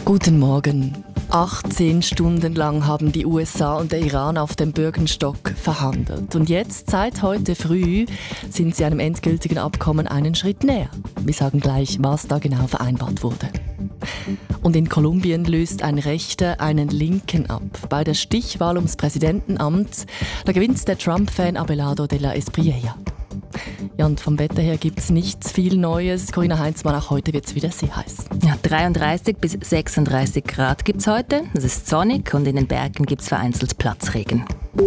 Guten Morgen. 18 Stunden lang haben die USA und der Iran auf dem Bürgenstock verhandelt. Und jetzt, seit heute früh, sind sie einem endgültigen Abkommen einen Schritt näher. Wir sagen gleich, was da genau vereinbart wurde. Und in Kolumbien löst ein Rechter einen Linken ab. Bei der Stichwahl ums Präsidentenamt, da gewinnt der Trump-Fan Abelardo de la Espriella. Ja, und vom Wetter her gibt es nichts viel Neues. Corinna Heinzmann, auch heute wird es wieder sehr heiß. Ja, 33 bis 36 Grad gibt es heute. Es ist sonnig und in den Bergen gibt es vereinzelt Platzregen.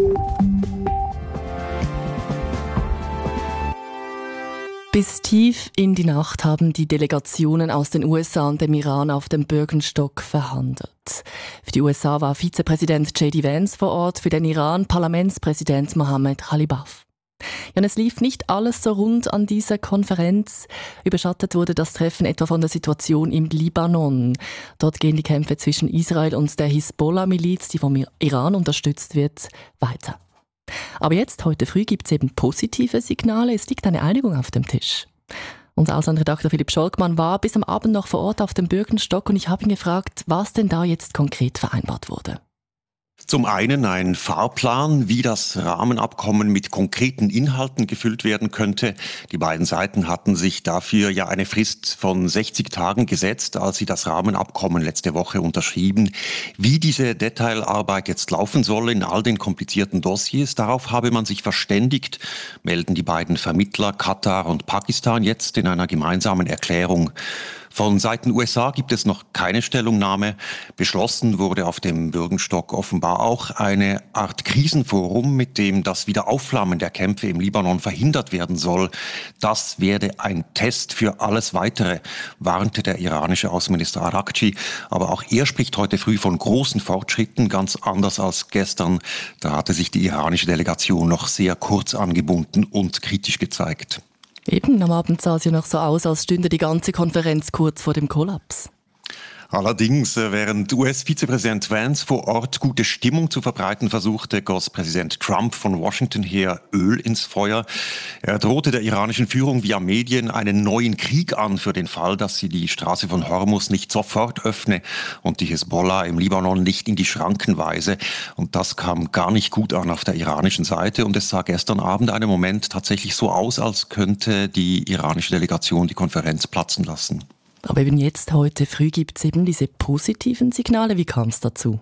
Bis tief in die Nacht haben die Delegationen aus den USA und dem Iran auf dem Bürgenstock verhandelt. Für die USA war Vizepräsident J.D. Vance vor Ort, für den Iran Parlamentspräsident Mohammad Khalibaf. Ja, und es lief nicht alles so rund an dieser Konferenz. Überschattet wurde das Treffen etwa von der Situation im Libanon. Dort gehen die Kämpfe zwischen Israel und der Hisbollah-Miliz, die vom Iran unterstützt wird, weiter. Aber jetzt, heute früh, gibt es eben positive Signale. Es liegt eine Einigung auf dem Tisch. Unser Auslandredakteur Philipp Scholkmann war bis am Abend noch vor Ort auf dem Bürgenstock und ich habe ihn gefragt, was denn da jetzt konkret vereinbart wurde. Zum einen ein Fahrplan, wie das Rahmenabkommen mit konkreten Inhalten gefüllt werden könnte. Die beiden Seiten hatten sich dafür ja eine Frist von 60 Tagen gesetzt, als sie das Rahmenabkommen letzte Woche unterschrieben. Wie diese Detailarbeit jetzt laufen soll in all den komplizierten Dossiers, darauf habe man sich verständigt, melden die beiden Vermittler Katar und Pakistan jetzt in einer gemeinsamen Erklärung. Von Seiten USA gibt es noch keine Stellungnahme. Beschlossen wurde auf dem Bürgenstock offenbar auch eine Art Krisenforum, mit dem das Wiederaufflammen der Kämpfe im Libanon verhindert werden soll. Das werde ein Test für alles Weitere, warnte der iranische Außenminister Araghchi. Aber auch er spricht heute früh von großen Fortschritten, ganz anders als gestern. Da hatte sich die iranische Delegation noch sehr kurz angebunden und kritisch gezeigt. Eben, am Abend sah es ja noch so aus, als stünde die ganze Konferenz kurz vor dem Kollaps. Allerdings, während US-Vizepräsident Vance vor Ort gute Stimmung zu verbreiten versuchte, goss Präsident Trump von Washington her Öl ins Feuer. Er drohte der iranischen Führung via Medien einen neuen Krieg an für den Fall, dass sie die Straße von Hormuz nicht sofort öffne und die Hisbollah im Libanon nicht in die Schranken weise. Und das kam gar nicht gut an auf der iranischen Seite. Und es sah gestern Abend einen Moment tatsächlich so aus, als könnte die iranische Delegation die Konferenz platzen lassen. Aber eben jetzt, heute früh, gibt es eben diese positiven Signale. Wie kam es dazu?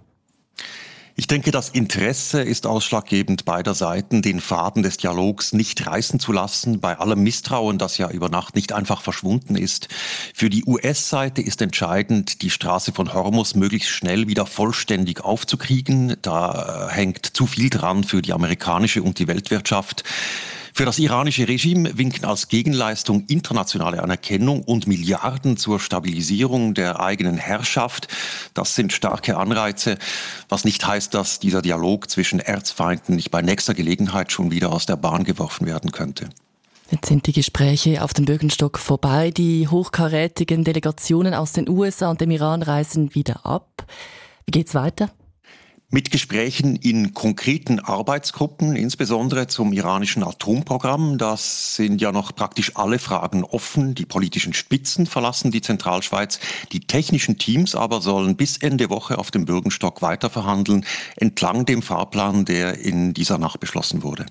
Ich denke, das Interesse ist ausschlaggebend beider Seiten, den Faden des Dialogs nicht reißen zu lassen, bei allem Misstrauen, das ja über Nacht nicht einfach verschwunden ist. Für die US-Seite ist entscheidend, die Straße von Hormuz möglichst schnell wieder vollständig aufzukriegen. Da hängt zu viel dran für die amerikanische und die Weltwirtschaft. Für das iranische Regime winken als Gegenleistung internationale Anerkennung und Milliarden zur Stabilisierung der eigenen Herrschaft. Das sind starke Anreize, was nicht heißt, dass dieser Dialog zwischen Erzfeinden nicht bei nächster Gelegenheit schon wieder aus der Bahn geworfen werden könnte. Jetzt sind die Gespräche auf dem Bürgenstock vorbei. Die hochkarätigen Delegationen aus den USA und dem Iran reisen wieder ab. Wie geht's weiter? Mit Gesprächen in konkreten Arbeitsgruppen, insbesondere zum iranischen Atomprogramm. Das sind ja noch praktisch alle Fragen offen. Die politischen Spitzen verlassen die Zentralschweiz. Die technischen Teams aber sollen bis Ende Woche auf dem Bürgenstock weiterverhandeln, entlang dem Fahrplan, der in dieser Nacht beschlossen wurde.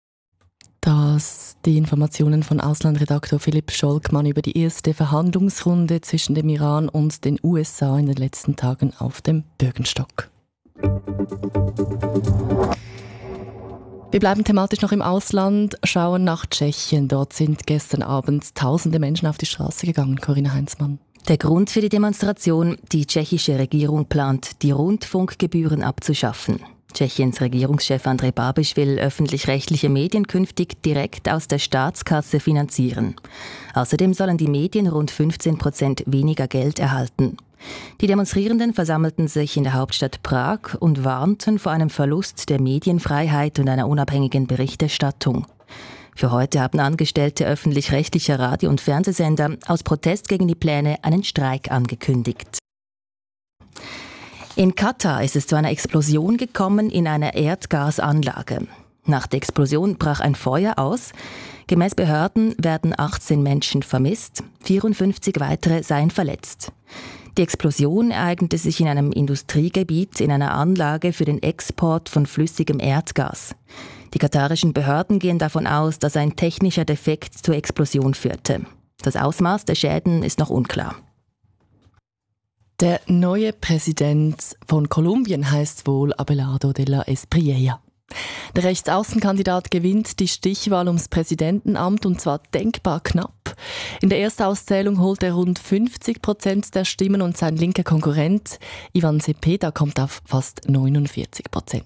Das die Informationen von Auslandredaktor Philipp Scholkmann über die erste Verhandlungsrunde zwischen dem Iran und den USA in den letzten Tagen auf dem Bürgenstock. Wir bleiben thematisch noch im Ausland, schauen nach Tschechien. Dort sind gestern Abend tausende Menschen auf die Straße gegangen. Corinna Heinzmann. Der Grund für die Demonstration: Die tschechische Regierung plant, die Rundfunkgebühren abzuschaffen. Tschechiens Regierungschef Andrej Babiš will öffentlich-rechtliche Medien künftig direkt aus der Staatskasse finanzieren. Außerdem sollen die Medien rund 15% weniger Geld erhalten. Die Demonstrierenden versammelten sich in der Hauptstadt Prag und warnten vor einem Verlust der Medienfreiheit und einer unabhängigen Berichterstattung. Für heute haben Angestellte öffentlich-rechtlicher Radio- und Fernsehsender aus Protest gegen die Pläne einen Streik angekündigt. In Katar ist es zu einer Explosion gekommen in einer Erdgasanlage. Nach der Explosion brach ein Feuer aus. Gemäß Behörden werden 18 Menschen vermisst, 54 weitere seien verletzt. Die Explosion ereignete sich in einem Industriegebiet in einer Anlage für den Export von flüssigem Erdgas. Die katarischen Behörden gehen davon aus, dass ein technischer Defekt zur Explosion führte. Das Ausmaß der Schäden ist noch unklar. Der neue Präsident von Kolumbien heißt wohl Abelardo de la Espriella. Der Rechtsaußenkandidat gewinnt die Stichwahl ums Präsidentenamt und zwar denkbar knapp. In der Erstauszählung holt er rund 50% der Stimmen und sein linker Konkurrent Iván Cepeda kommt auf fast 49%.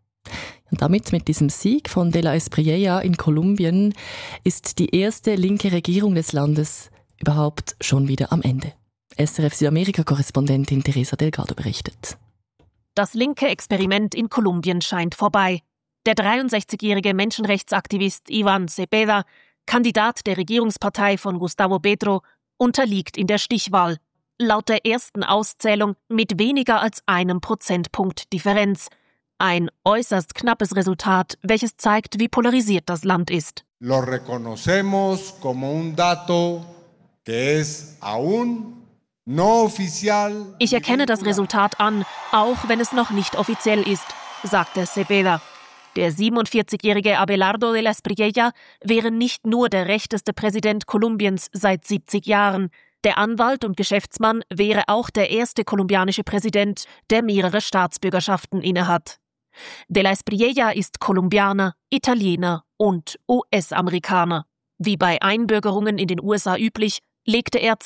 Und damit mit diesem Sieg von de la Espriella in Kolumbien ist die erste linke Regierung des Landes überhaupt schon wieder am Ende. SRF Südamerika-Korrespondentin Teresa Delgado berichtet. Das linke Experiment in Kolumbien scheint vorbei. Der 63-jährige Menschenrechtsaktivist Iván Cepeda, Kandidat der Regierungspartei von Gustavo Petro, unterliegt in der Stichwahl. Laut der ersten Auszählung mit weniger als 1 Prozentpunkt Differenz. Ein äußerst knappes Resultat, welches zeigt, wie polarisiert das Land ist. Lo reconocemos como un dato que es aún no oficial. Ich erkenne das Resultat an, auch wenn es noch nicht offiziell ist, sagte Cepeda. Der 47-jährige Abelardo de la Espriella wäre nicht nur der rechteste Präsident Kolumbiens seit 70 Jahren. Der Anwalt und Geschäftsmann wäre auch der erste kolumbianische Präsident, der mehrere Staatsbürgerschaften innehat. De la Espriella ist Kolumbianer, Italiener und US-Amerikaner. Wie bei Einbürgerungen in den USA üblich, legte er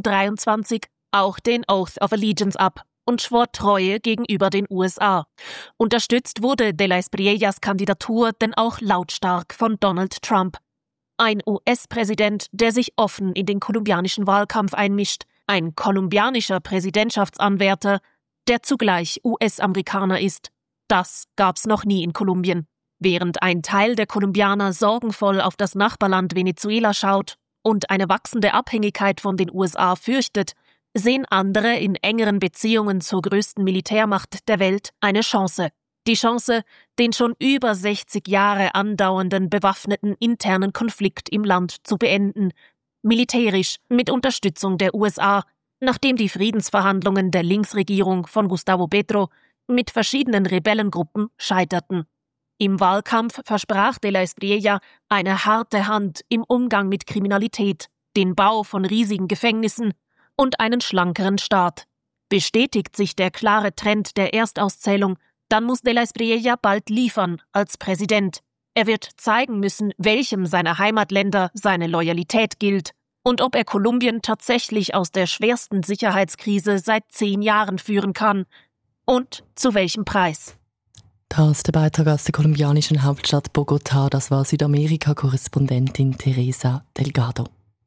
2023 auch den Oath of Allegiance ab und schwor Treue gegenüber den USA. Unterstützt wurde de la Espriellas Kandidatur denn auch lautstark von Donald Trump. Ein US-Präsident, der sich offen in den kolumbianischen Wahlkampf einmischt. Ein kolumbianischer Präsidentschaftsanwärter, der zugleich US-Amerikaner ist. Das gab's noch nie in Kolumbien. Während ein Teil der Kolumbianer sorgenvoll auf das Nachbarland Venezuela schaut und eine wachsende Abhängigkeit von den USA fürchtet, sehen andere in engeren Beziehungen zur größten Militärmacht der Welt eine Chance. Die Chance, den schon über 60 Jahre andauernden bewaffneten internen Konflikt im Land zu beenden. Militärisch mit Unterstützung der USA, nachdem die Friedensverhandlungen der Linksregierung von Gustavo Petro mit verschiedenen Rebellengruppen scheiterten. Im Wahlkampf versprach de la Espriella eine harte Hand im Umgang mit Kriminalität, den Bau von riesigen Gefängnissen und einen schlankeren Staat. Bestätigt sich der klare Trend der Erstauszählung, dann muss de la Espriella bald liefern als Präsident. Er wird zeigen müssen, welchem seiner Heimatländer seine Loyalität gilt und ob er Kolumbien tatsächlich aus der schwersten Sicherheitskrise seit 10 Jahren führen kann. Und zu welchem Preis? Das ist der Beitrag aus der kolumbianischen Hauptstadt Bogotá. Das war Südamerika-Korrespondentin Teresa Delgado.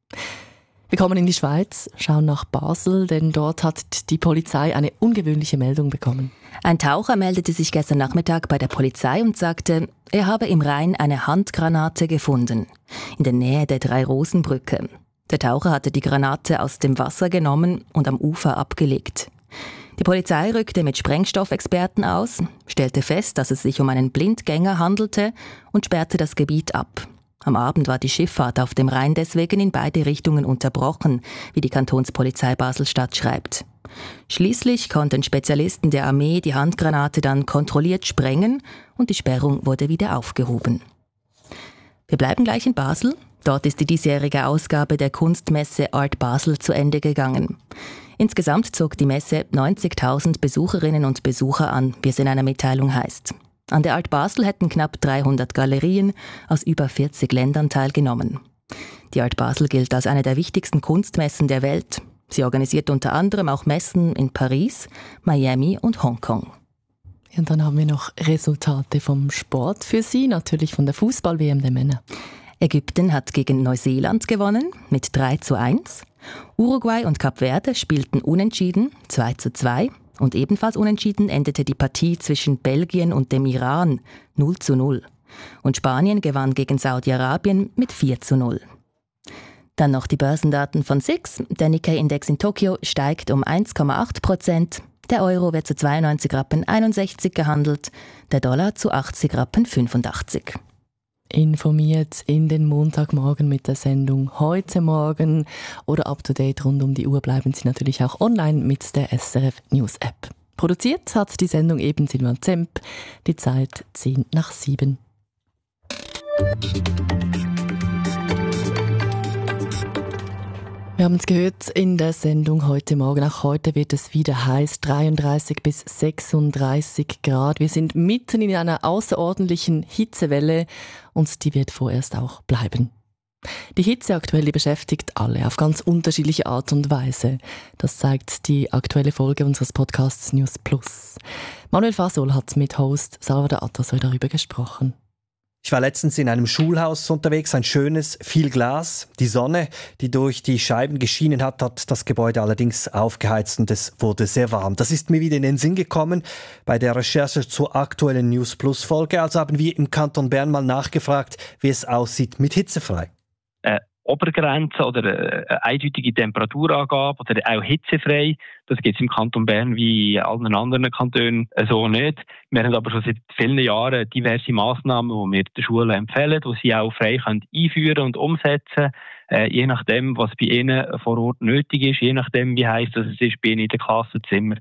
Wir kommen in die Schweiz, schauen nach Basel, denn dort hat die Polizei eine ungewöhnliche Meldung bekommen. Ein Taucher meldete sich gestern Nachmittag bei der Polizei und sagte, er habe im Rhein eine Handgranate gefunden, in der Nähe der Drei-Rosen-Brücke. Der Taucher hatte die Granate aus dem Wasser genommen und am Ufer abgelegt. Die Polizei rückte mit Sprengstoffexperten aus, stellte fest, dass es sich um einen Blindgänger handelte und sperrte das Gebiet ab. Am Abend war die Schifffahrt auf dem Rhein deswegen in beide Richtungen unterbrochen, wie die Kantonspolizei Basel-Stadt schreibt. Schließlich konnten Spezialisten der Armee die Handgranate dann kontrolliert sprengen und die Sperrung wurde wieder aufgehoben. Wir bleiben gleich in Basel. Dort ist die diesjährige Ausgabe der Kunstmesse Art Basel zu Ende gegangen. Insgesamt zog die Messe 90.000 Besucherinnen und Besucher an, wie es in einer Mitteilung heißt. An der Art Basel hätten knapp 300 Galerien aus über 40 Ländern teilgenommen. Die Art Basel gilt als eine der wichtigsten Kunstmessen der Welt. Sie organisiert unter anderem auch Messen in Paris, Miami und Hongkong. Und dann haben wir noch Resultate vom Sport für Sie, natürlich von der Fußball-WM der Männer. Ägypten hat gegen Neuseeland gewonnen mit 3:1. Uruguay und Kap Verde spielten unentschieden 2:2. Und ebenfalls unentschieden endete die Partie zwischen Belgien und dem Iran 0:0. Und Spanien gewann gegen Saudi-Arabien mit 4:0. Dann noch die Börsendaten von SIX. Der Nikkei-Index in Tokio steigt um 1,8%. Der Euro wird zu 92,61 Rappen gehandelt, der Dollar zu 80,85 Rappen. informiert in den Montagmorgen mit der Sendung «Heute Morgen» oder up-to-date rund um die Uhr bleiben Sie natürlich auch online mit der SRF News App. Produziert hat die Sendung eben Silvan Zemp, die Zeit 6:10. Wir haben es gehört in der Sendung «Heute Morgen». Auch heute wird es wieder heiß, 33 bis 36 Grad. Wir sind mitten in einer außerordentlichen Hitzewelle und die wird vorerst auch bleiben. Die Hitze aktuell die beschäftigt alle auf ganz unterschiedliche Art und Weise. Das zeigt die aktuelle Folge unseres Podcasts News Plus. Manuel Fasol hat mit Host Salvador Atasoy darüber gesprochen. Ich war letztens in einem Schulhaus unterwegs, ein schönes, viel Glas. Die Sonne, die durch die Scheiben geschienen hat, hat das Gebäude allerdings aufgeheizt und es wurde sehr warm. Das ist mir wieder in den Sinn gekommen bei der Recherche zur aktuellen News Plus Folge. Also haben wir im Kanton Bern mal nachgefragt, wie es aussieht mit hitzefrei. Obergrenze oder eine eindeutige Temperaturangabe oder auch hitzefrei. Das gibt es im Kanton Bern wie in allen anderen Kantonen so nicht. Wir haben aber schon seit vielen Jahren diverse Massnahmen, die wir den Schulen empfehlen, die sie auch frei einführen und umsetzen können, je nachdem, was bei ihnen vor Ort nötig ist, je nachdem, wie heiß es ist bei ihnen in den Klassenzimmer.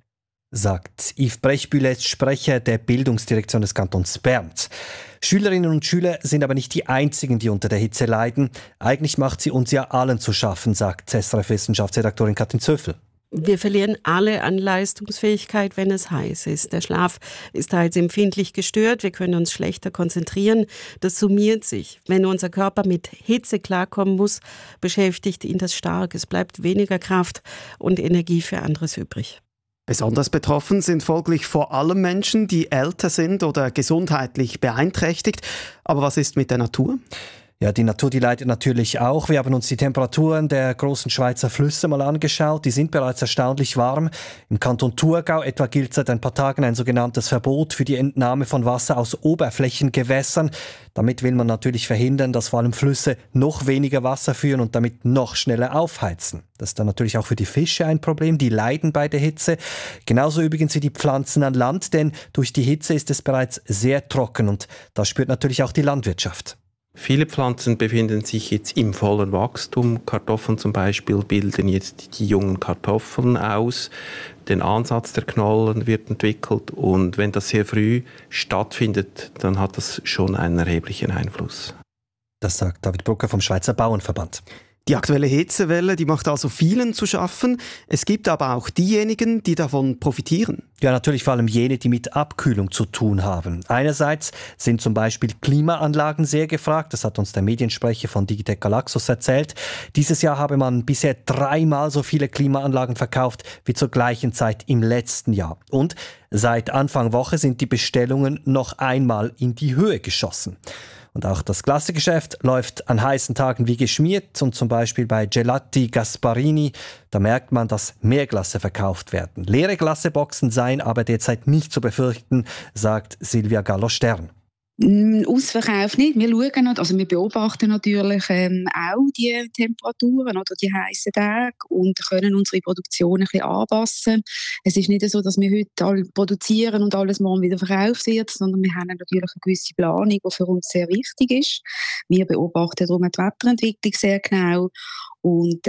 Sagt Yves Brechbühle, Sprecher der Bildungsdirektion des Kantons Bern. Schülerinnen und Schüler sind aber nicht die einzigen, die unter der Hitze leiden. Eigentlich macht sie uns ja allen zu schaffen, sagt SRF-Wissenschaftsredaktorin Katrin Zöffel. Wir verlieren alle an Leistungsfähigkeit, wenn es heiß ist. Der Schlaf ist teils empfindlich gestört, wir können uns schlechter konzentrieren. Das summiert sich. Wenn unser Körper mit Hitze klarkommen muss, beschäftigt ihn das stark. Es bleibt weniger Kraft und Energie für anderes übrig. Besonders betroffen sind folglich vor allem Menschen, die älter sind oder gesundheitlich beeinträchtigt. Aber was ist mit der Natur? Ja, die Natur, die leidet natürlich auch. Wir haben uns die Temperaturen der großen Schweizer Flüsse mal angeschaut. Die sind bereits erstaunlich warm. Im Kanton Thurgau etwa gilt seit ein paar Tagen ein sogenanntes Verbot für die Entnahme von Wasser aus Oberflächengewässern. Damit will man natürlich verhindern, dass vor allem Flüsse noch weniger Wasser führen und damit noch schneller aufheizen. Das ist dann natürlich auch für die Fische ein Problem. Die leiden bei der Hitze. Genauso übrigens wie die Pflanzen an Land, denn durch die Hitze ist es bereits sehr trocken und das spürt natürlich auch die Landwirtschaft. Viele Pflanzen befinden sich jetzt im vollen Wachstum. Kartoffeln zum Beispiel bilden jetzt die jungen Kartoffeln aus. Der Ansatz der Knollen wird entwickelt und wenn das sehr früh stattfindet, dann hat das schon einen erheblichen Einfluss. Das sagt David Brucker vom Schweizer Bauernverband. Die aktuelle Hitzewelle, die macht also vielen zu schaffen. Es gibt aber auch diejenigen, die davon profitieren. Ja, natürlich vor allem jene, die mit Abkühlung zu tun haben. Einerseits sind zum Beispiel Klimaanlagen sehr gefragt. Das hat uns der Mediensprecher von Digitec Galaxus erzählt. Dieses Jahr habe man bisher 3-mal so viele Klimaanlagen verkauft wie zur gleichen Zeit im letzten Jahr. Und seit Anfang Woche sind die Bestellungen noch einmal in die Höhe geschossen. Und auch das Glassegeschäft läuft an heißen Tagen wie geschmiert. Und zum Beispiel bei Gelati Gasparini, da merkt man, dass mehr Glasse verkauft werden. Leere Glasseboxen seien aber derzeit nicht zu befürchten, sagt Silvia Gallo-Stern. Ausverkauf nicht. Wir schauen, also wir beobachten natürlich auch die Temperaturen oder die heißen Tage und können unsere Produktion ein bisschen anpassen. Es ist nicht so, dass wir heute alles produzieren und alles morgen wieder verkauft wird, sondern wir haben natürlich eine gewisse Planung, die für uns sehr wichtig ist. Wir beobachten darum die Wetterentwicklung sehr genau. Und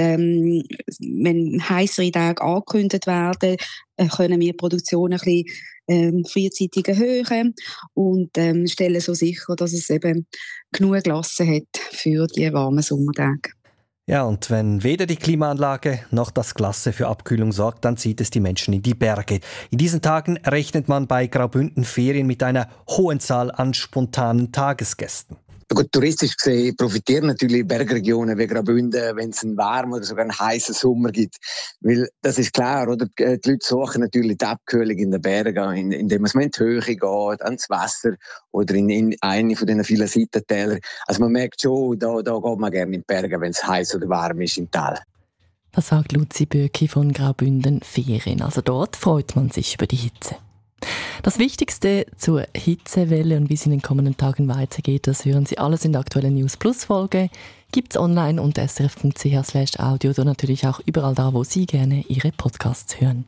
wenn heissere Tage angekündigt werden, können wir die Produktion ein bisschen frühzeitig erhöhen und stellen so sicher, dass es eben genug Glasse hat für die warmen Sommertage. Ja, und wenn weder die Klimaanlage noch das Glasse für Abkühlung sorgt, dann zieht es die Menschen in die Berge. In diesen Tagen rechnet man bei Graubünden Ferien mit einer hohen Zahl an spontanen Tagesgästen. Gut, touristisch gesehen profitieren natürlich Bergregionen wie Graubünden, wenn es einen warmen oder sogar einen heißen Sommer gibt. Weil das ist klar, oder? Die Leute suchen natürlich die Abkühlung in den Bergen, indem man in die Höhe geht, ans Wasser oder in eine von diesen vielen Seitentäler. Also man merkt schon, da geht man gerne in die Berge, wenn es heiß oder warm ist im Tal. Das sagt Luzi Böcki von Graubünden Ferien. Also dort freut man sich über die Hitze. Das Wichtigste zur Hitzewelle und wie es in den kommenden Tagen weitergeht, das hören Sie alles in der aktuellen News Plus Folge. Gibt's online unter srf.ch/audio oder natürlich auch überall da, wo Sie gerne Ihre Podcasts hören.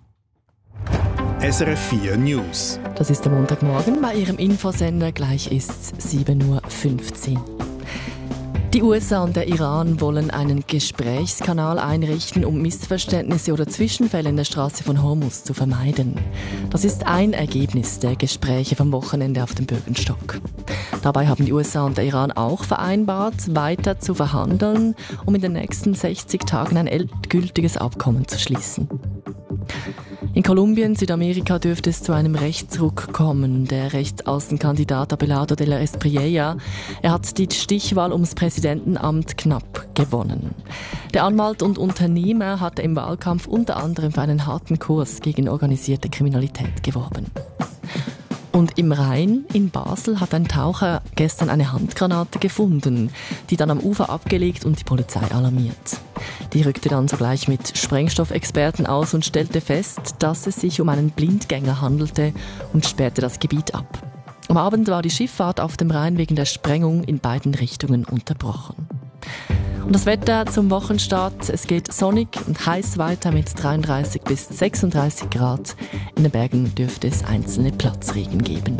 SRF 4 News. Das ist der Montagmorgen bei Ihrem Infosender. Gleich ist's 7:15 Uhr. Die USA und der Iran wollen einen Gesprächskanal einrichten, um Missverständnisse oder Zwischenfälle in der Straße von Hormuz zu vermeiden. Das ist ein Ergebnis der Gespräche vom Wochenende auf dem Bürgenstock. Dabei haben die USA und der Iran auch vereinbart, weiter zu verhandeln, um in den nächsten 60 Tagen ein endgültiges Abkommen zu schließen. In Kolumbien, Südamerika, dürfte es zu einem Rechtsruck kommen. Der Rechtsaußenkandidat Abelardo de la Espriella, er hat die Stichwahl ums Präsidentenamt knapp gewonnen. Der Anwalt und Unternehmer hatte im Wahlkampf unter anderem für einen harten Kurs gegen organisierte Kriminalität geworben. Und im Rhein in Basel hat ein Taucher gestern eine Handgranate gefunden, die dann am Ufer abgelegt und die Polizei alarmiert. Die rückte dann sogleich mit Sprengstoffexperten aus und stellte fest, dass es sich um einen Blindgänger handelte und sperrte das Gebiet ab. Am Abend war die Schifffahrt auf dem Rhein wegen der Sprengung in beiden Richtungen unterbrochen. Und das Wetter zum Wochenstart, es geht sonnig und heiß weiter mit 33 bis 36 Grad. In den Bergen dürfte es einzelne Platzregen geben.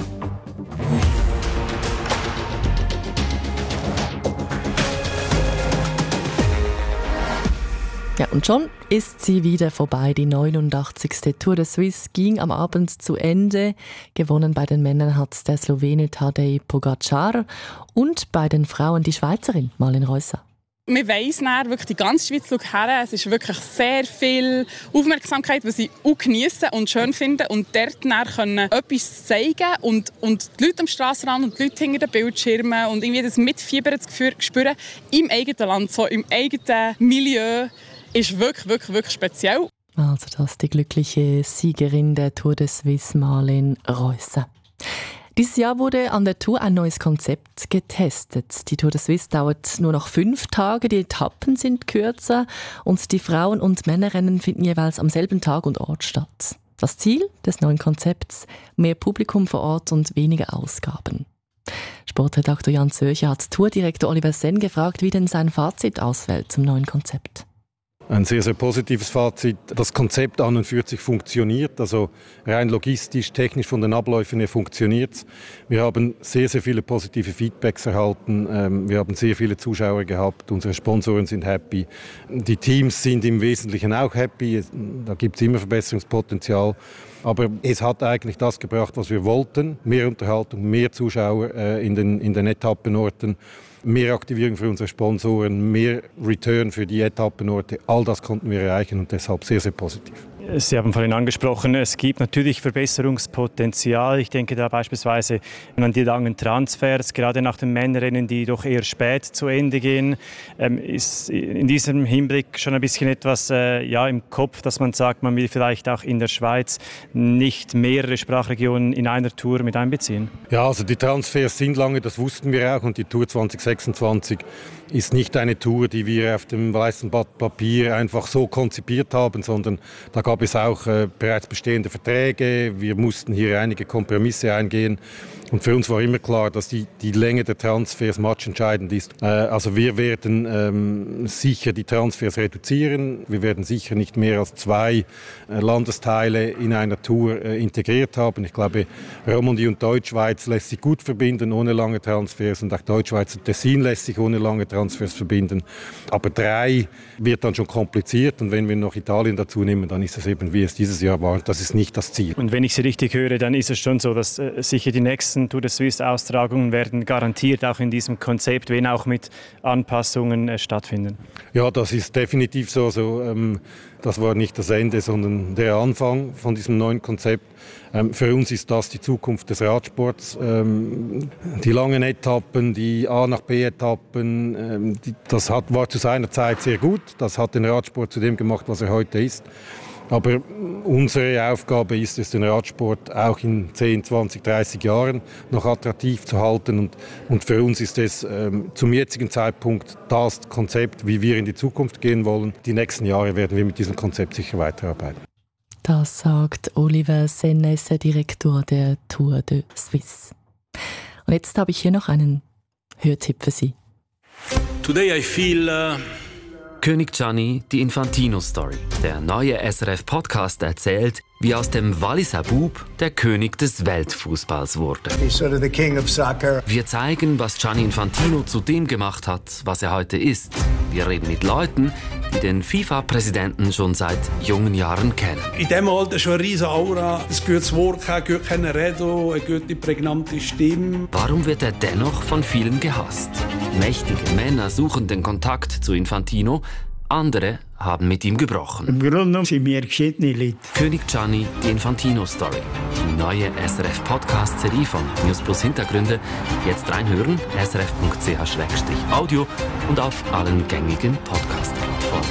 Ja, und schon ist sie wieder vorbei. Die 89. Tour de Suisse ging am Abend zu Ende. Gewonnen bei den Männern hat der Slowene Tadej Pogačar und bei den Frauen die Schweizerin Malin Reusser. Wir weiss wirklich, die ganze Schweiz schaut her. Es ist wirklich sehr viel Aufmerksamkeit, was ich auch geniesse und schön finde. Und dort können etwas zeigen und die Leute am Strassenrand und die Leute hinter den Bildschirmen und irgendwie das Mitfiebern zu spüren im eigenen Land, so im eigenen Milieu, ist wirklich speziell. Also das die glückliche Siegerin der Tour de Suisse, Malin Reusser. Dieses Jahr wurde an der Tour ein neues Konzept getestet. Die Tour de Suisse dauert nur noch 5 Tage, die Etappen sind kürzer und die Frauen- und Männerrennen finden jeweils am selben Tag und Ort statt. Das Ziel des neuen Konzepts: mehr Publikum vor Ort und weniger Ausgaben. Sportredakteur Jan Zöcher hat Tourdirektor Oliver Senn gefragt, wie denn sein Fazit ausfällt zum neuen Konzept. Ein sehr, sehr positives Fazit. Das Konzept an und für sich funktioniert, also rein logistisch, technisch von den Abläufen her funktioniert es. Wir haben sehr, sehr viele positive Feedbacks erhalten. Wir haben sehr viele Zuschauer gehabt. Unsere Sponsoren sind happy. Die Teams sind im Wesentlichen auch happy. Da gibt es immer Verbesserungspotenzial. Aber es hat eigentlich das gebracht, was wir wollten. Mehr Unterhaltung, mehr Zuschauer in den Etappenorten. Mehr Aktivierung für unsere Sponsoren, mehr Return für die Etappenorte. All das konnten wir erreichen und deshalb sehr, sehr positiv. Sie haben vorhin angesprochen, es gibt natürlich Verbesserungspotenzial. Ich denke da beispielsweise an die langen Transfers, gerade nach den Männerrennen, die doch eher spät zu Ende gehen. Ist in diesem Hinblick schon ein bisschen etwas im Kopf, dass man sagt, man will vielleicht auch in der Schweiz nicht mehrere Sprachregionen in einer Tour mit einbeziehen? Ja, also die Transfers sind lange, das wussten wir auch, und die Tour 2026 ist nicht eine Tour, die wir auf dem weißen Blatt Papier einfach so konzipiert haben, sondern da gab es auch bereits bestehende Verträge. Wir mussten hier einige Kompromisse eingehen. Und für uns war immer klar, dass die Länge der Transfers matchentscheidend ist. Also wir werden sicher die Transfers reduzieren. Wir werden sicher nicht mehr als 2 Landesteile in einer Tour integriert haben. Ich glaube, Romandie und Deutschschweiz lässt sich gut verbinden ohne lange Transfers. Und auch Deutschschweiz und Tessin lässt sich ohne lange Transfers verbinden. Aber 3 wird dann schon kompliziert. Und wenn wir noch Italien dazu nehmen, dann ist es eben, wie es dieses Jahr war. Das ist nicht das Ziel. Und wenn ich Sie richtig höre, dann ist es schon so, dass sicher die nächsten Tour de Suisse-Austragungen werden garantiert auch in diesem Konzept, wenn auch mit Anpassungen stattfinden. Ja, das ist definitiv so. Das war nicht das Ende, sondern der Anfang von diesem neuen Konzept. Für uns ist das die Zukunft des Radsports. Die langen Etappen, die A nach B Etappen, das war zu seiner Zeit sehr gut. Das hat den Radsport zu dem gemacht, was er heute ist. Aber unsere Aufgabe ist es, den Radsport auch in 10, 20, 30 Jahren noch attraktiv zu halten. Und für uns ist es zum jetzigen Zeitpunkt das Konzept, wie wir in die Zukunft gehen wollen. Die nächsten Jahre werden wir mit diesem Konzept sicher weiterarbeiten. Das sagt Oliver Sennes, Direktor der Tour de Suisse. Und jetzt habe ich hier noch einen Hörtipp für Sie. Today I feel... König Gianni, die Infantino-Story. Der neue SRF-Podcast erzählt, wie aus dem Walliser Bub der König des Weltfußballs wurde. He's sort of the king of soccer. Wir zeigen, was Gianni Infantino zu dem gemacht hat, was er heute ist. Wir reden mit Leuten, die den FIFA-Präsidenten schon seit jungen Jahren kennen. In diesem Alter schon eine riesige Aura, ein gutes Wort, ein gutes Reden, eine gute, prägnante Stimme. Warum wird er dennoch von vielen gehasst? Mächtige Männer suchen den Kontakt zu Infantino, andere haben mit ihm gebrochen. Im Grunde genommen sind wir geschiedene Leute. König Gianni, die Infantino-Story. Die neue SRF-Podcast-Serie von News Plus Hintergründe. Jetzt reinhören, srf.ch/audio und auf allen gängigen Podcast-Plattformen.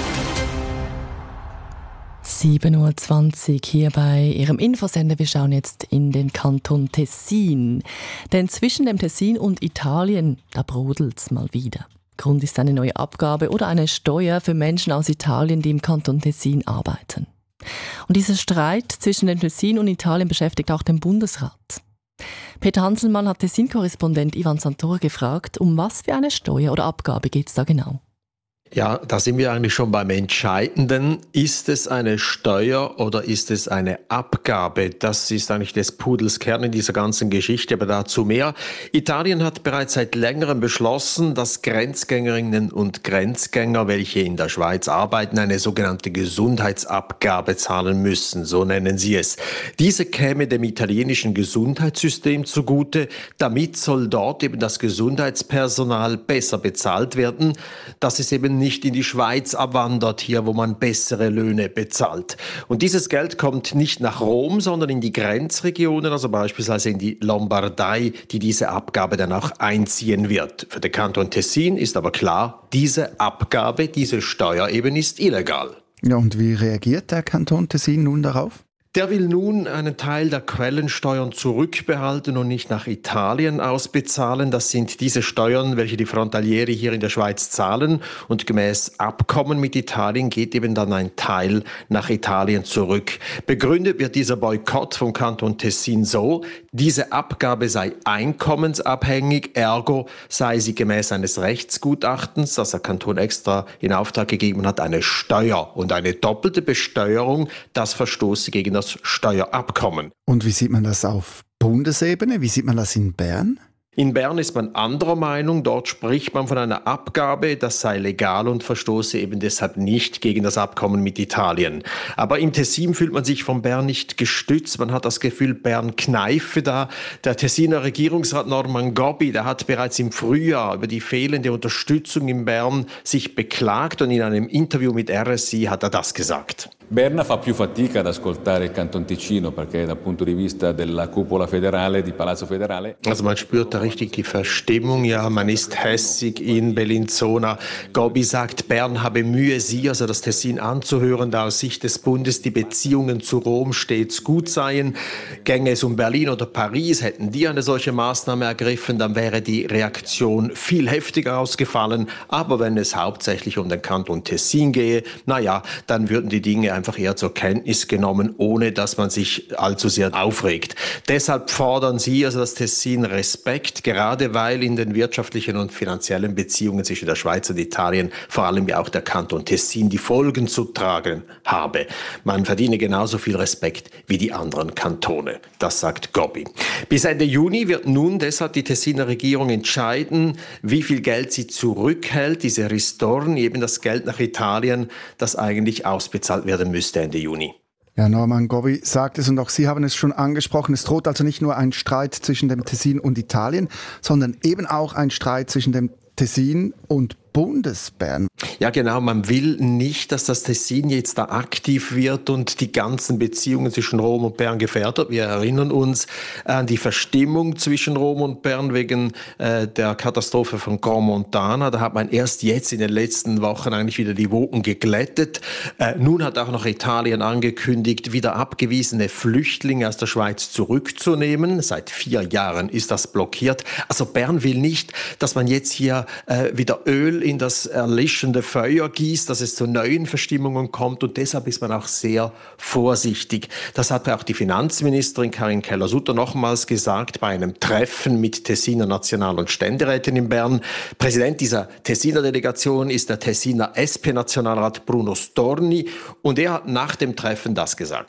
7:20 Uhr hier bei Ihrem Infosender. Wir schauen jetzt in den Kanton Tessin. Denn zwischen dem Tessin und Italien, da brodelt's mal wieder. Grund ist eine neue Abgabe oder eine Steuer für Menschen aus Italien, die im Kanton Tessin arbeiten. Und dieser Streit zwischen dem Tessin und Italien beschäftigt auch den Bundesrat. Peter Hanselmann hat Tessin-Korrespondent Ivan Santoro gefragt, um was für eine Steuer oder Abgabe geht es da genau? Ja, da sind wir eigentlich schon beim Entscheidenden. Ist es eine Steuer oder ist es eine Abgabe? Das ist eigentlich des Pudels Kern in dieser ganzen Geschichte, aber dazu mehr. Italien hat bereits seit längerem beschlossen, dass Grenzgängerinnen und Grenzgänger, welche in der Schweiz arbeiten, eine sogenannte Gesundheitsabgabe zahlen müssen, so nennen sie es. Diese käme dem italienischen Gesundheitssystem zugute. Damit soll dort eben das Gesundheitspersonal besser bezahlt werden. Das ist eben nicht in die Schweiz abwandert, hier wo man bessere Löhne bezahlt. Und dieses Geld kommt nicht nach Rom, sondern in die Grenzregionen, also beispielsweise in die Lombardei, die diese Abgabe dann auch einziehen wird. Für den Kanton Tessin ist aber klar, diese Abgabe, diese Steuer eben ist illegal. Ja, und wie reagiert der Kanton Tessin nun darauf? Der will nun einen Teil der Quellensteuern zurückbehalten und nicht nach Italien ausbezahlen. Das sind diese Steuern, welche die Frontalieri hier in der Schweiz zahlen. Und gemäß Abkommen mit Italien geht eben dann ein Teil nach Italien zurück. Begründet wird dieser Boykott vom Kanton Tessin so, diese Abgabe sei einkommensabhängig, ergo sei sie gemäß eines Rechtsgutachtens, das der Kanton extra in Auftrag gegeben hat, eine Steuer. Und eine doppelte Besteuerung, das verstoße gegen das Steuerabkommen. Und wie sieht man das auf Bundesebene? Wie sieht man das in Bern? In Bern ist man anderer Meinung. Dort spricht man von einer Abgabe, das sei legal und verstoße eben deshalb nicht gegen das Abkommen mit Italien. Aber im Tessin fühlt man sich von Bern nicht gestützt. Man hat das Gefühl, Bern kneife da. Der Tessiner Regierungsrat Norman Gobbi, der hat bereits im Frühjahr über die fehlende Unterstützung in Bern sich beklagt und in einem Interview mit RSI hat er das gesagt. Berna fa più fatica ad ascoltare il Canton Ticino perché dal punto di vista della cupola federale, di Palazzo Federale. Also man spürt da richtig die Verstimmung, ja, man ist hässig in Bellinzona. Gobbi sagt, Bern habe Mühe, sie, also das Tessin, anzuhören, da aus Sicht des Bundes die Beziehungen zu Rom stets gut seien. Gänge es um Berlin oder Paris, hätten die eine solche Maßnahme ergriffen, dann wäre die Reaktion viel heftiger ausgefallen. Aber wenn es hauptsächlich um den Kanton Tessin gehe, naja, dann würden die Dinge einfach eher zur Kenntnis genommen, ohne dass man sich allzu sehr aufregt. Deshalb fordern sie, also das Tessin, Respekt, gerade weil in den wirtschaftlichen und finanziellen Beziehungen zwischen der Schweiz und Italien vor allem ja auch der Kanton Tessin die Folgen zu tragen habe. Man verdiene genauso viel Respekt wie die anderen Kantone. Das sagt Gobbi. Bis Ende Juni wird nun deshalb die Tessiner Regierung entscheiden, wie viel Geld sie zurückhält, diese Ristorni, eben das Geld nach Italien, das eigentlich ausbezahlt werden müsste Ende Juni. Ja, Norman Gobbi sagt es und auch Sie haben es schon angesprochen. Es droht also nicht nur ein Streit zwischen dem Tessin und Italien, sondern eben auch ein Streit zwischen dem Tessin und Bundesbern. Ja genau, man will nicht, dass das Tessin jetzt da aktiv wird und die ganzen Beziehungen zwischen Rom und Bern gefährdet. Wir erinnern uns an die Verstimmung zwischen Rom und Bern wegen der Katastrophe von Grand Montana. Da hat man erst jetzt in den letzten Wochen eigentlich wieder die Wogen geglättet. Nun hat auch noch Italien angekündigt, wieder abgewiesene Flüchtlinge aus der Schweiz zurückzunehmen. Seit 4 Jahren ist das blockiert. Also Bern will nicht, dass man jetzt hier wieder Öl in das erlischende Feuer gießt, dass es zu neuen Verstimmungen kommt und deshalb ist man auch sehr vorsichtig. Das hat auch die Finanzministerin Karin Keller-Sutter nochmals gesagt bei einem Treffen mit Tessiner National- und Ständeräten in Bern. Präsident dieser Tessiner Delegation ist der Tessiner SP-Nationalrat Bruno Storni und er hat nach dem Treffen das gesagt.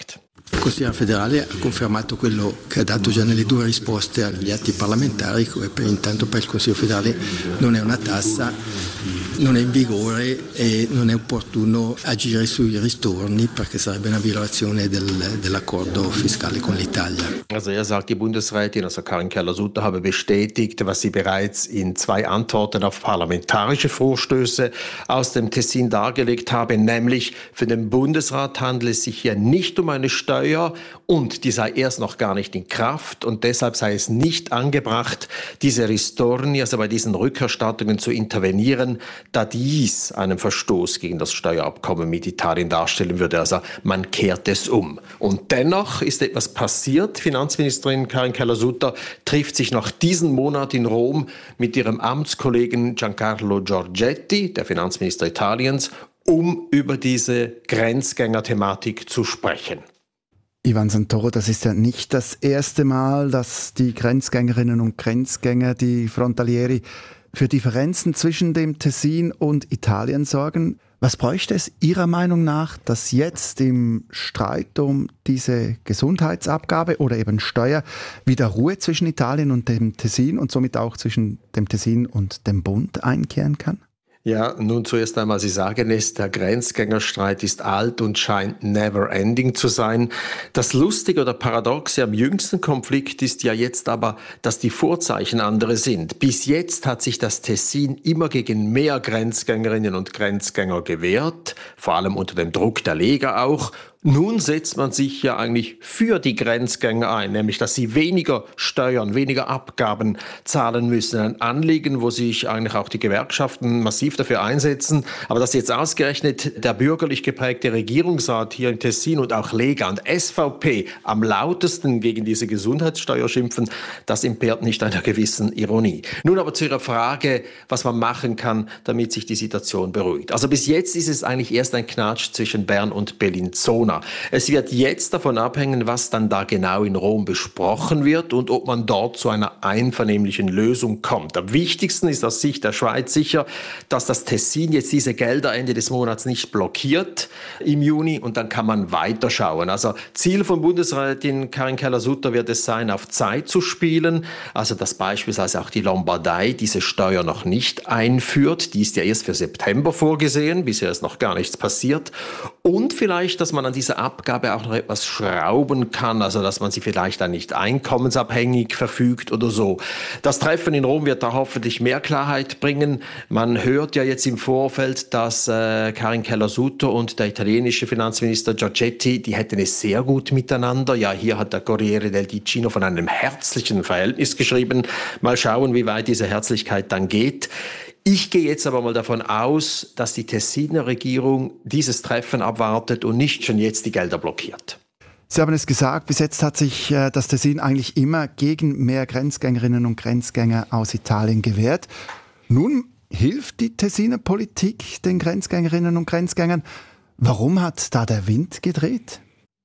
Il Consiglio federale ha confermato quello che ha dato già nelle 2 risposte agli atti parlamentari, intanto per il Consiglio federale non è una tassa, non è in vigore e non è opportuno agire sui ristorni perché sarebbe una violazione dell'accordo fiscale con l'Italia. Also sagt die Bundesrätin, also Karin Keller-Sutter habe bestätigt, was sie bereits in 2 Antworten auf parlamentarische Vorstöße aus dem Tessin dargelegt habe, nämlich für den Bundesrat handelt es sich hier nicht um eine Steuer und die sei erst noch gar nicht in Kraft und deshalb sei es nicht angebracht, diese Ristorni, also bei diesen Rückerstattungen zu intervenieren, da dies einen Verstoß gegen das Steuerabkommen mit Italien darstellen würde. Also man kehrt es um. Und dennoch ist etwas passiert. Finanzministerin Karin Keller-Sutter trifft sich noch diesen Monat in Rom mit ihrem Amtskollegen Giancarlo Giorgetti, der Finanzminister Italiens, um über diese Grenzgänger-Thematik zu sprechen. Ivan Santoro, das ist ja nicht das erste Mal, dass die Grenzgängerinnen und Grenzgänger, die Frontalieri, für Differenzen zwischen dem Tessin und Italien sorgen. Was bräuchte es Ihrer Meinung nach, dass jetzt im Streit um diese Gesundheitsabgabe oder eben Steuer wieder Ruhe zwischen Italien und dem Tessin und somit auch zwischen dem Tessin und dem Bund einkehren kann? Ja, nun zuerst einmal, Sie sagen es, der Grenzgängerstreit ist alt und scheint never ending zu sein. Das Lustige oder Paradoxe am jüngsten Konflikt ist ja jetzt aber, dass die Vorzeichen andere sind. Bis jetzt hat sich das Tessin immer gegen mehr Grenzgängerinnen und Grenzgänger gewehrt, vor allem unter dem Druck der Lega auch. Nun setzt man sich ja eigentlich für die Grenzgänger ein, nämlich dass sie weniger Steuern, weniger Abgaben zahlen müssen. Ein Anliegen, wo sich eigentlich auch die Gewerkschaften massiv dafür einsetzen. Aber dass jetzt ausgerechnet der bürgerlich geprägte Regierungsrat hier in Tessin und auch Lega und SVP am lautesten gegen diese Gesundheitssteuer schimpfen, das entbehrt nicht einer gewissen Ironie. Nun aber zu Ihrer Frage, was man machen kann, damit sich die Situation beruhigt. Also bis jetzt ist es eigentlich erst ein Knatsch zwischen Bern und Bellinzona. Es wird jetzt davon abhängen, was dann da genau in Rom besprochen wird und ob man dort zu einer einvernehmlichen Lösung kommt. Am wichtigsten ist aus Sicht der Schweiz sicher, dass das Tessin jetzt diese Gelder Ende des Monats nicht blockiert im Juni und dann kann man weiterschauen. Also Ziel von Bundesrätin Karin Keller-Sutter wird es sein, auf Zeit zu spielen, also dass beispielsweise auch die Lombardei diese Steuer noch nicht einführt. Die ist ja erst für September vorgesehen, bisher ist noch gar nichts passiert. Und vielleicht, dass man an dieser Abgabe auch noch etwas schrauben kann, also dass man sie vielleicht dann nicht einkommensabhängig verfügt oder so. Das Treffen in Rom wird da hoffentlich mehr Klarheit bringen. Man hört ja jetzt im Vorfeld, dass Karin Keller-Sutter und der italienische Finanzminister Giorgetti, die hätten es sehr gut miteinander. Ja, hier hat der Corriere del Ticino von einem herzlichen Verhältnis geschrieben. Mal schauen, wie weit diese Herzlichkeit dann geht. Ich gehe jetzt aber mal davon aus, dass die Tessiner Regierung dieses Treffen abwartet und nicht schon jetzt die Gelder blockiert. Sie haben es gesagt, bis jetzt hat sich das Tessin eigentlich immer gegen mehr Grenzgängerinnen und Grenzgänger aus Italien gewehrt. Nun hilft die Tessiner Politik den Grenzgängerinnen und Grenzgängern. Warum hat da der Wind gedreht?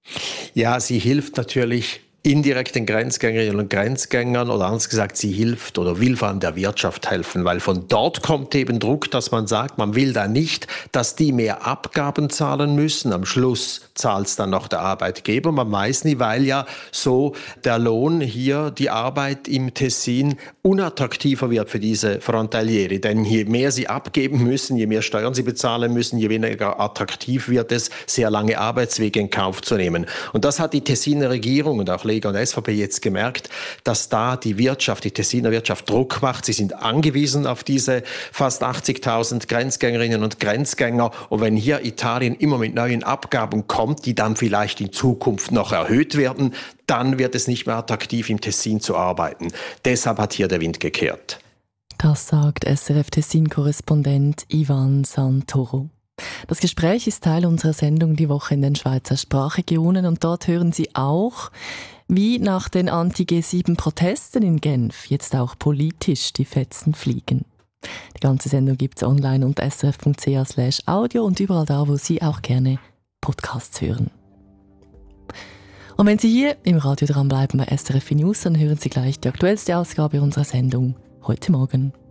Ja, sie hilft natürlich indirekt den Grenzgängerinnen und Grenzgängern oder anders gesagt, sie hilft oder will vor allem der Wirtschaft helfen, weil von dort kommt eben Druck, dass man sagt, man will da nicht, dass die mehr Abgaben zahlen müssen. Am Schluss zahlt es dann noch der Arbeitgeber, man weiß nie, weil ja so der Lohn hier, die Arbeit im Tessin unattraktiver wird für diese Frontalieri. Denn je mehr sie abgeben müssen, je mehr Steuern sie bezahlen müssen, je weniger attraktiv wird es, sehr lange Arbeitswege in Kauf zu nehmen. Und das hat die Tessiner Regierung und auch Lega und SVP jetzt gemerkt, dass da die Wirtschaft, die Tessiner Wirtschaft Druck macht. Sie sind angewiesen auf diese fast 80.000 Grenzgängerinnen und Grenzgänger. Und wenn hier Italien immer mit neuen Abgaben kommt, die dann vielleicht in Zukunft noch erhöht werden, dann wird es nicht mehr attraktiv, im Tessin zu arbeiten. Deshalb hat hier der Wind gekehrt. Das sagt SRF Tessin-Korrespondent Ivan Santoro. Das Gespräch ist Teil unserer Sendung Die Woche in den Schweizer Sprachregionen und dort hören Sie auch, wie nach den Anti-G7-Protesten in Genf jetzt auch politisch die Fetzen fliegen. Die ganze Sendung gibt es online unter srf.ch/audio und überall da, wo Sie auch gerne Podcasts hören. Und wenn Sie hier im Radio dranbleiben bei SRF News, dann hören Sie gleich die aktuellste Ausgabe unserer Sendung heute Morgen.